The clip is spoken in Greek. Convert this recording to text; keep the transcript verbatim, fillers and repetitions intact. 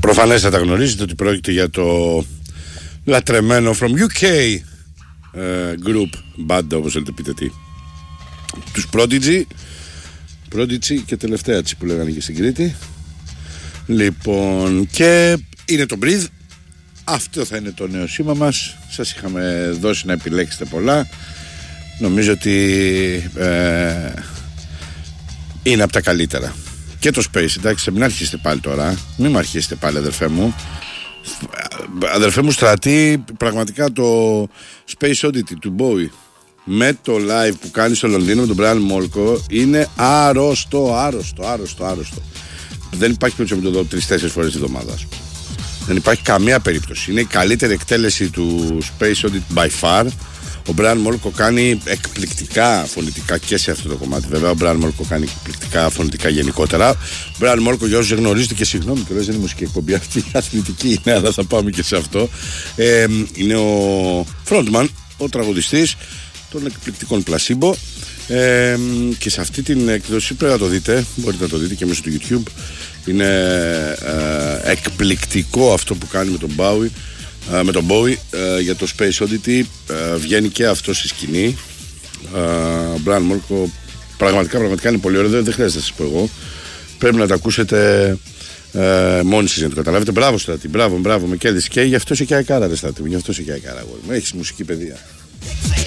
Προφανέστατα γνωρίζετε ότι πρόκειται για το λατρεμένο from γιου κέι uh, group band, όπως θέλετε πείτε τι, τους Prodigy Prodigy και τελευταία τσι που λέγανε και στην Κρήτη. Λοιπόν, και είναι το Breathe. Αυτό θα είναι το νέο σήμα μας. Σας είχαμε δώσει να επιλέξετε πολλά. Νομίζω ότι ε, είναι από τα καλύτερα. Και το Space, εντάξει, μην αρχίσετε πάλι τώρα. Μην με αρχίσετε πάλι, αδερφέ μου. Αδερφέ μου Στρατή, πραγματικά το Space Oddity του Bowie με το live που κάνει στο Λονδίνο με τον Brian Molko είναι άρρωστο, άρρωστο, άρρωστο, άρρωστο. Δεν υπάρχει περίπτωση να το δω τρεις-τέσσερις φορές τη εβδομάδα. Δεν υπάρχει καμία περίπτωση. Είναι η καλύτερη εκτέλεση του Space Oddity by far. Ο Brian Molko κάνει εκπληκτικά φωνητικά και σε αυτό το κομμάτι. Βέβαια, ο Brian Molko κάνει εκπληκτικά φωνητικά γενικότερα. Ο Brian Molko, για όσους δεν γνωρίζετε, και συγγνώμη και δεν είναι μουσική εκπομπή αυτή, αθλητική είναι, αλλά θα πάμε και σε αυτό. Ε, είναι ο frontman, ο τραγουδιστής των εκπληκτικών Placebo. Ε, και σε αυτή την εκδοσή πρέπει να το δείτε. Μπορείτε να το δείτε και μέσω του YouTube. Είναι ε, εκπληκτικό αυτό που κάνει με τον Bowie. Uh, με τον Bowie uh, για το Space Oddity. uh, βγαίνει και αυτό στη σκηνή. Ο uh, Brian Molko πραγματικά, πραγματικά είναι πολύ ωραίο. Δεν, δεν χρειάζεται να σας πω εγώ. Πρέπει να το ακούσετε uh, μόνοι σας για να το καταλάβετε. Μπράβο Στράτη, μπράβο, μπράβο, με κέρδισε. Και γι' αυτό είσαι και αεκάρα, ρε Στράτη, γι' αυτό είσαι και αεκάρα. Έχεις μουσική παιδεία.